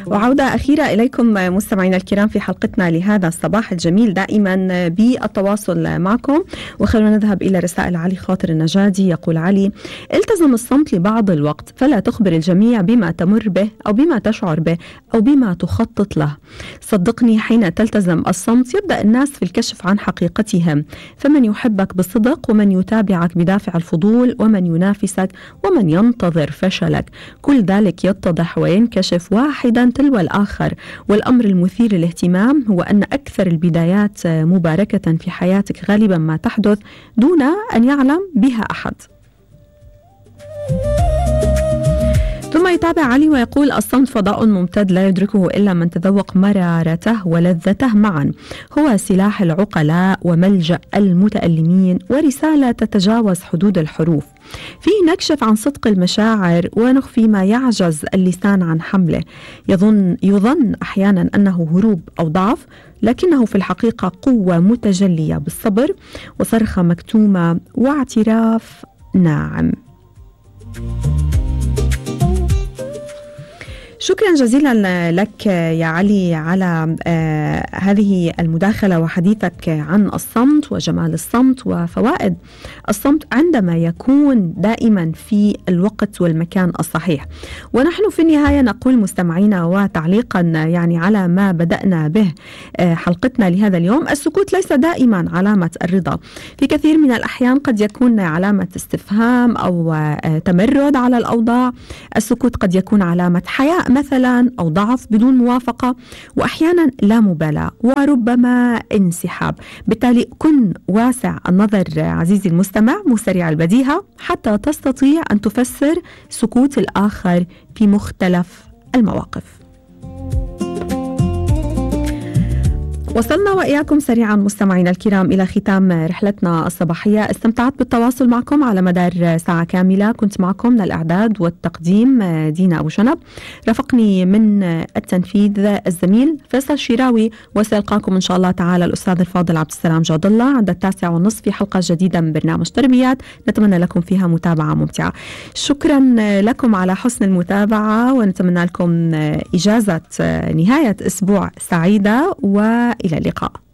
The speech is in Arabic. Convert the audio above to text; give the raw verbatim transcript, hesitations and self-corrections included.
وعودة أخيرة إليكم مستمعينا الكرام في حلقتنا لهذا الصباح الجميل، دائما بالتواصل معكم. وخلونا نذهب إلى رسائل علي خاطر النجادي. يقول علي: التزم الصمت لبعض الوقت، فلا تخبر الجميع بما تمر به أو بما تشعر به أو بما تخطط له. صدقني، حين تلتزم الصمت يبدأ الناس في الكشف عن حقيقتهم، فمن يحبك بصدق ومن يتابعك بدافع الفضول ومن ينافسك ومن ينتظر فشلك، كل ذلك يتضح وينكشف واحدا تلو الآخر. والأمر المثير للاهتمام هو أن أكثر البدايات مباركة في حياتك غالبا ما تحدث دون أن يعلم بها أحد. ثم يتابع علي ويقول: الصمت فضاء ممتد لا يدركه إلا من تذوق مرارته ولذته معا، هو سلاح العقلاء وملجأ المتألمين ورسالة تتجاوز حدود الحروف. فيه نكشف عن صدق المشاعر ونخفي ما يعجز اللسان عن حمله. يظن, يظن أحيانا أنه هروب أو ضعف، لكنه في الحقيقة قوة متجلية بالصبر وصرخة مكتومة واعتراف ناعم. شكرا جزيلا لك يا علي على آه هذه المداخلة وحديثك عن الصمت وجمال الصمت وفوائد الصمت عندما يكون دائما في الوقت والمكان الصحيح. ونحن في النهاية نقول مستمعينا وتعليقا يعني على ما بدأنا به آه حلقتنا لهذا اليوم: السكوت ليس دائما علامة الرضا، في كثير من الأحيان قد يكون علامة استفهام أو آه تمرد على الأوضاع. السكوت قد يكون علامة حياء مثلا أو ضعف بدون موافقة، وأحيانا لا مبالاة وربما انسحاب. بالتالي كن واسع النظر عزيزي المستمع، مسرع البديهة، حتى تستطيع أن تفسر سكوت الآخر في مختلف المواقف. وصلنا وإياكم سريعا مستمعينا الكرام إلى ختام رحلتنا الصباحية. استمتعت بالتواصل معكم على مدار ساعة كاملة. كنت معكم من الإعداد والتقديم دينا أبو شنب، رافقني من التنفيذ الزميل فيصل شيراوي، وسيلقاكم إن شاء الله تعالى الأستاذ الفاضل عبد السلام جاد الله عند التاسعة والنصف في حلقة جديدة من برنامج تربيات، نتمنى لكم فيها متابعة ممتعة. شكرا لكم على حسن المتابعة، ونتمنى لكم إجازة نهاية أسبوع سعيدة، و إلى اللقاء.